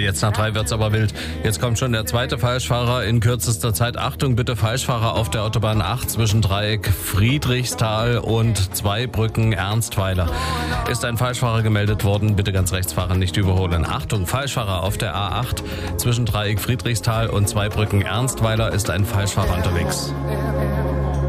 jetzt nach 3 wird's aber wild. Jetzt kommt schon der zweite Falschfahrer in kürzester Zeit. Achtung bitte, Falschfahrer auf der Autobahn 8 zwischen Dreieck Friedrichsthal und Zweibrücken Ernstweiler. Ist ein Falschfahrer gemeldet worden, bitte ganz rechts fahren, nicht überholen. Achtung, Falschfahrer auf der A8 zwischen Dreieck Friedrichsthal und Zweibrücken Ernstweiler ist ein Falschfahrer unterwegs.